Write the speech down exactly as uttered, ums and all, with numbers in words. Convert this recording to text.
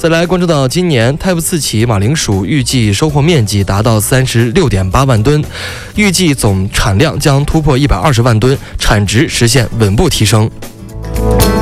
再来关注到今年 Type 四期马铃薯预计收获面积达到三十六点八万吨，预计总产量将突破一百二十万吨，产值实现稳步提升。